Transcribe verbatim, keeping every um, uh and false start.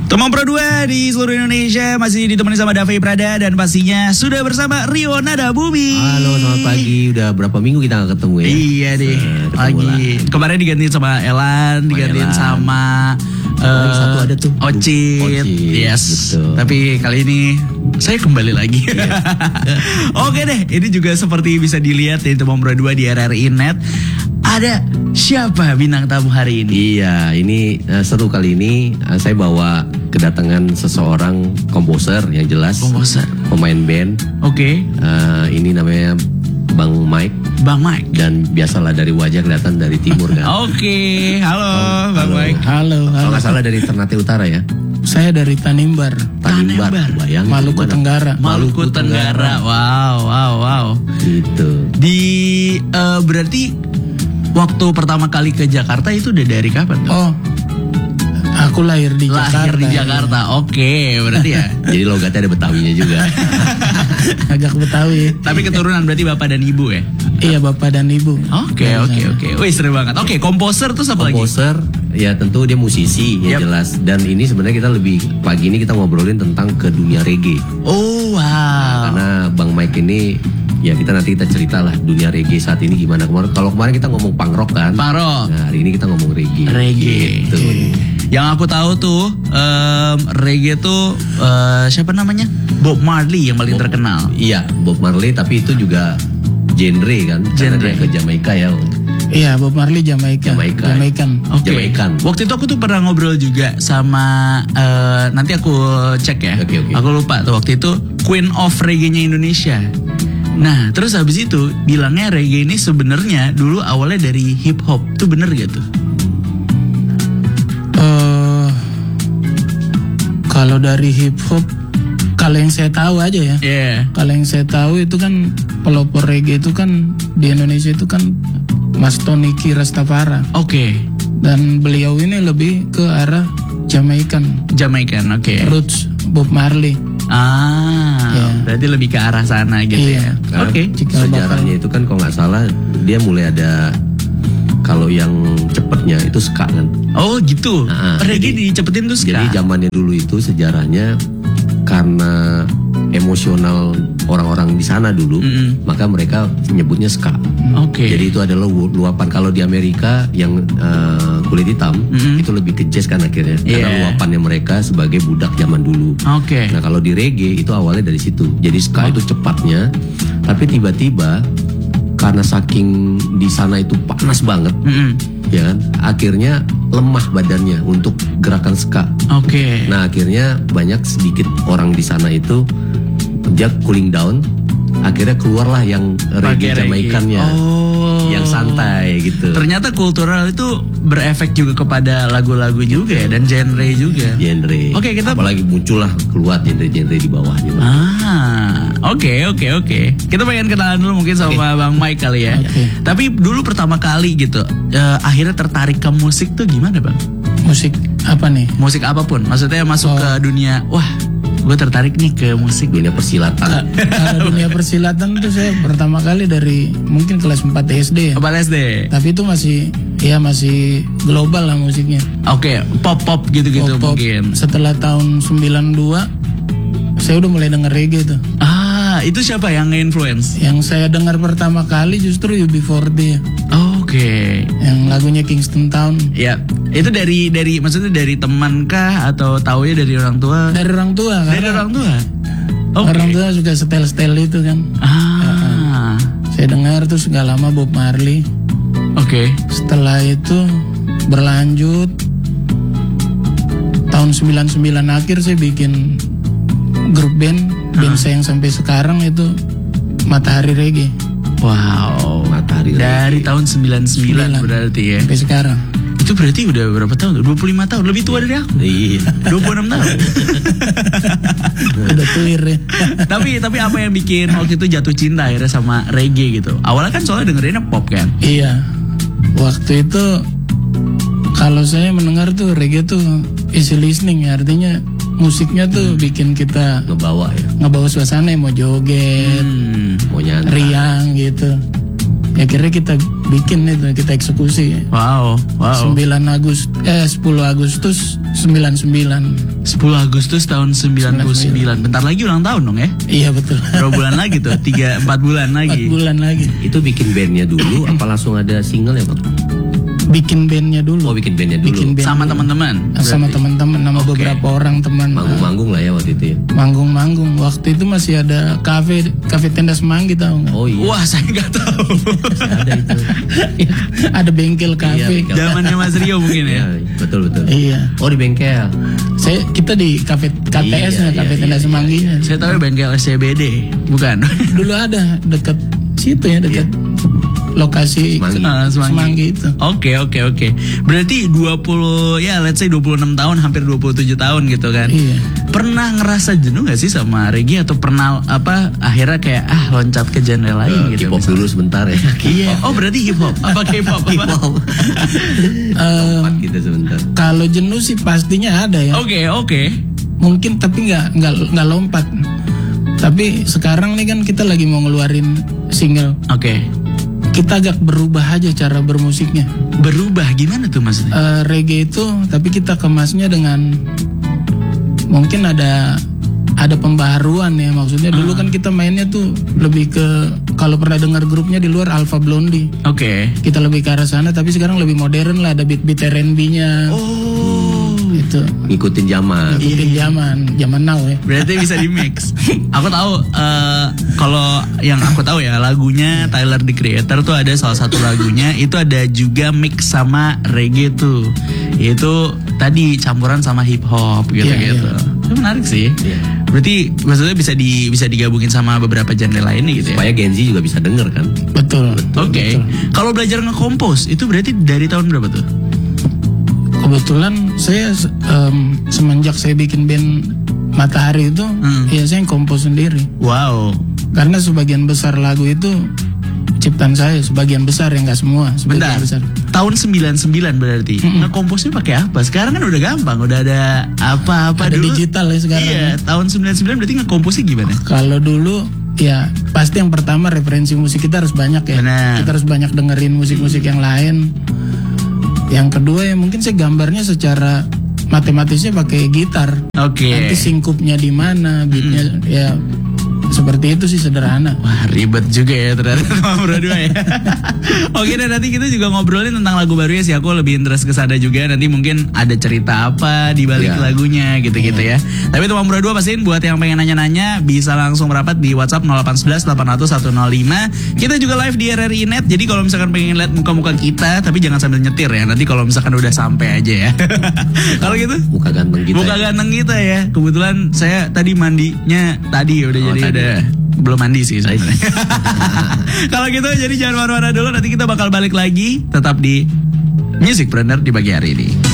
Teman Pro dua di seluruh Indonesia masih ditemani sama Davey Prada dan pastinya sudah bersama Rio Nada Bumi. Halo, selamat pagi. Udah berapa minggu kita gak ketemu ya? Iya deh, lagi. Kemarin digantiin sama Elan, digantiin Elan. sama uh, satu ada tuh. Ocit. Ocit. Yes. Betul. Tapi kali ini saya kembali lagi. Yes. Oke deh, ini juga seperti bisa dilihat di Teman Pro dua di R R I Net. Ada siapa bintang tamu hari ini? Iya, ini uh, seru kali ini uh, saya bawa kedatangan seseorang komposer yang jelas. Komposer. Pemain band. Oke. Okay. Uh, ini namanya Bang Mike. Bang Mike. Dan biasalah dari wajah kelihatan dari timur kan. Oke, okay. halo oh, Bang halo. Mike. Halo, halo. Kalau nggak salah dari Ternate Utara ya? Saya dari Tanimbar. Tanimbar, bayang. Maluku Tenggara. Maluku, Maluku Tenggara. Wow, wow, wow. Gitu. Di uh, berarti waktu pertama kali ke Jakarta itu udah dari kapan tuh? Oh, aku lahir di lahir Jakarta. Lahir di Jakarta, ya. Oke, okay, berarti ya. Jadi logatnya ada Betawinya juga. Agak Betawi. Tapi keturunan berarti bapak dan ibu ya? Iya, bapak dan ibu. Oke, oke, oke. Wih, seru banget. Oke, okay, komposer tuh apa lagi? Komposer, ya tentu dia musisi, ya yep. jelas. Dan ini sebenarnya kita lebih, pagi ini kita ngobrolin tentang ke dunia reggae. Oh, wow. Nah, karena Bang Mike ini, ya kita nanti kita cerita lah dunia reggae saat ini gimana. Kemarin kalau kemarin kita ngomong punk rock kan. Punk rock. Nah, hari ini kita ngomong reggae. Reggae. Gitu. Okay. Yang aku tahu tuh um, reggae tuh uh, siapa namanya? Bob Marley yang paling Bob, terkenal. Iya, Bob Marley, tapi itu juga genre kan. Genre ke Jamaika ya. Iya, Bob Marley Jamaika. Jamaika. Jamaikan. Oke. Okay. Waktu itu aku tuh pernah ngobrol juga sama uh, nanti aku cek ya. Okay, okay. Aku lupa tuh waktu itu Queen of Reggae-nya Indonesia. Nah, terus habis itu bilangnya reggae ini sebenarnya dulu awalnya dari hip hop. Itu bener gak tuh? Uh, kalau dari hip hop, kalau yang saya tahu aja ya. Yeah. Kalau yang saya tahu itu kan pelopor reggae itu kan di Indonesia itu kan Mas Toniki Rastafara. Oke. Okay. Dan beliau ini lebih ke arah Jamaikan. Jamaikan, oke. Okay. Roots Bob Marley. Ah, yeah. Berarti lebih ke arah sana gitu yeah. ya. Oke. Okay. Sejarahnya itu kan kalau nggak salah dia mulai ada, kalau yang cepetnya itu ska kan. Oh gitu. Nah, reggae dicepetin tuh ska. Jadi zamannya dulu itu sejarahnya karena emosional orang-orang di sana dulu, mm-hmm. maka mereka nyebutnya ska. Oke. Okay. Jadi itu adalah luapan. Kalau di Amerika yang uh, kulit hitam, mm-hmm. itu lebih ke jazz kan akhirnya, yeah. karena luapannya mereka sebagai budak zaman dulu. Oke. Okay. Nah kalau di reggae itu awalnya dari situ. Jadi ska oh. itu cepatnya, tapi tiba-tiba karena saking di sana itu panas banget, mm-hmm. ya kan, akhirnya lemah badannya untuk gerakan ska. Oke. Okay. Nah akhirnya banyak sedikit orang di sana itu dia cooling down, akhirnya keluarlah yang reggae Jamaikannya, oh. yang santai gitu. Ternyata kultural itu berefek juga kepada lagu-lagu juga ya, dan genre juga. Genre. Oke, okay, kita apalagi muncullah keluar genre-genre di bawahnya. Ah, oke okay, oke okay, oke. Okay. Kita pengen kenalan dulu mungkin sama okay. Bang Mike kali ya. Okay. Tapi dulu pertama kali gitu, uh, akhirnya tertarik ke musik tuh gimana Bang? Musik apa nih? Musik apapun. Maksudnya masuk oh. ke dunia, wah, gue tertarik nih ke musik. Dunia persilatan. Kalau dunia persilatan tuh saya pertama kali dari mungkin kelas empat S D ya. empat S D. Tapi itu masih, ya masih global lah musiknya. Oke, okay, pop-pop gitu-gitu pop-pop. Mungkin. Setelah tahun sembilan dua saya udah mulai denger reggae tuh. Ah, itu siapa yang nge-influence? Yang saya dengar pertama kali justru U B forty ya. Oh, oke. Okay. Yang lagunya Kingston Town. Ya, itu dari dari maksudnya dari teman kah atau taunya dari orang tua? Dari orang tua. Dari orang tua. Okay. Orang tua suka setel-setel itu kan. Ah. Uh, saya dengar terus gak lama Bob Marley. Oke. Okay. Setelah itu berlanjut tahun sembilan puluh sembilan akhir saya bikin grup band, band uh. saya yang sampai sekarang itu Matahari Reggae. Wow, Matahari dari Reggae. Tahun sembilan puluh sembilan berarti ya. Sampai sekarang. Itu berarti udah berapa tahun? dua puluh lima tahun, lebih tua dari aku. Iya. dua puluh enam tahun. Udah tuir ya. Tapi tapi apa yang bikin waktu itu jatuh cinta akhirnya sama reggae gitu? Awalnya kan soalnya dengerinnya pop kan? Iya. Waktu itu kalau saya mendengar tuh reggae tuh easy listening ya, artinya musiknya tuh hmm. bikin kita ngebawa ya, ngebawa suasana, mau joget, hmm. mau nyantai, riang gitu. Ya akhirnya kita bikin itu, kita eksekusi. Wow, wow. sembilan Agustus eh sepuluh Agustus sembilan puluh sembilan. sepuluh Agustus tahun sembilan puluh sembilan. Bentar lagi ulang tahun dong ya? Iya betul. Berapa bulan lagi tuh? tiga empat bulan lagi. empat bulan lagi. Itu bikin bandnya dulu apa langsung ada single ya Bang? Bikin bandnya dulu. Oh bikin bandnya dulu. Bikin band Sama dulu. teman-teman. Sama Berarti. teman-teman, nama Oke. beberapa orang teman. Manggung-manggung lah ya waktu itu ya. Manggung-manggung. Waktu itu masih ada kafe, kafe tenda Semanggi tahu nggak? Oh iya. Wah, saya nggak tahu. Ada itu. Ada bengkel kafe. bengkel. Zamannya Mas Rio mungkin ya. Iya, betul betul. Iya. Oh di bengkel. Saya kita di kafe K T S-nya, Iya, kafe iya, tenda iya, Semangginya. Saya tahu bengkel S C B D, bukan? Dulu ada dekat situ ya, dekat lokasi Semanggi. Ah, Semanggi. Semanggi itu. Oke oke oke. Berarti dua puluh ya let's say dua puluh enam tahun, hampir dua puluh tujuh tahun gitu kan. Iya. Pernah ngerasa jenuh gak sih sama reggae atau pernah apa akhirnya kayak ah loncat ke genre lain gitu? K-pop misalnya? dulu sebentar ya. Iya. Oh berarti hip hop. Apa K-pop? Apa? K-pop. Em, Lompat kita sebentar. Kalau jenuh sih pastinya ada ya. Oke oke. Mungkin tapi nggak nggak nggak lompat. Tapi sekarang nih kan kita lagi mau ngeluarin single. Oke. Kita agak berubah aja cara bermusiknya. Berubah gimana tuh maksudnya? Eh, reggae itu tapi kita kemasnya dengan mungkin ada ada pembaharuan ya, maksudnya dulu kan kita mainnya tuh lebih ke, kalau pernah dengar grupnya di luar Alpha Blondy, Oke. kita lebih ke arah sana, tapi sekarang lebih modern lah, ada beat-beat R and B-nya. Oh. Itu Ngikutin zaman. ikutin zaman zaman now ya. Berarti bisa di mix. Aku tahu eh, kalau yang aku tahu ya lagunya Tyler the Creator tuh ada salah satu lagunya itu ada juga mix sama reggae tuh. Itu tadi campuran sama hip hop gitu-gitu. Iya, Itu menarik sih. Iya. Berarti maksudnya bisa di bisa digabungin sama beberapa genre lainnya gitu ya. Supaya Gen Z juga bisa denger kan. Betul. Oke. Kalau belajar nge-compose itu berarti dari tahun berapa tuh? Kebetulan saya em, semenjak saya bikin band Matahari itu, Hmm. ya saya kompos sendiri. Wow. Karena sebagian besar lagu itu ciptaan saya, sebagian besar ya, nggak semua, sebagian Bentar. besar. Tahun sembilan puluh sembilan berarti. Nge-compose-nya pakai apa? Sekarang kan udah gampang, udah ada apa-apa Ada dulu. digital ya sekarang. Iya, tahun sembilan puluh sembilan berarti nge-compose-nya gimana? Kalau dulu ya pasti yang pertama referensi musik kita harus banyak ya. Benar. Kita harus banyak dengerin musik-musik yang lain. Yang kedua ya mungkin saya gambarnya secara matematisnya pakai gitar. Oke. Nanti singkupnya di mana, beatnya ya seperti itu sih, sederhana. Wah ribet juga ya ternyata sama berdua ya. Oke dan nanti kita juga ngobrolin tentang lagu barunya sih. Aku lebih interest ke sana juga. Nanti mungkin ada cerita apa di balik Ya. lagunya gitu-gitu ya. Tapi teman berdua pastiin buat yang pengen nanya-nanya bisa langsung merapat di WhatsApp nol delapan satu satu delapan nol nol satu nol lima. Kita juga live di R R I Net. Jadi kalau misalkan pengen lihat muka-muka kita, tapi jangan sambil nyetir ya. Nanti kalau misalkan udah sampai aja ya. Kalau gitu Muka ganteng kita. Muka ya. ganteng kita ya. Kebetulan saya tadi mandinya tadi udah Oh, jadi tadi. udah belum mandi sih sebenarnya. Kalau gitu jadi jangan marah-marah dulu, nanti kita bakal balik lagi tetap di Musicpreneur di pagi hari ini.